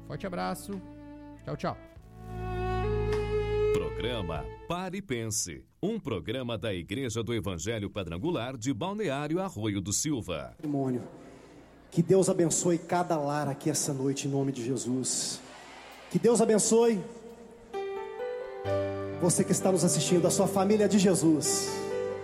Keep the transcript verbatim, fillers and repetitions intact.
Forte abraço. Tchau, tchau. Programa Pare e Pense, um programa da Igreja do Evangelho Quadrangular de Balneário Arroio do Silva. Que Deus abençoe cada lar aqui essa noite em nome de Jesus. Que Deus abençoe você que está nos assistindo, a sua família de Jesus.